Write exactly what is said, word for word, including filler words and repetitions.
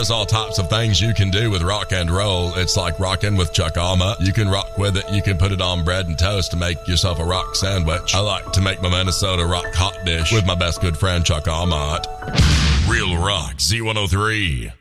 there's all types of things you can do with rock and roll. It's like rocking with Chuck Alma. You can rock with it. You can put it on bread and toast to make yourself a rock sandwich. I like to make my Minnesota rock hot dish with my best good friend Chuck Alma. Real Rock Z one oh three.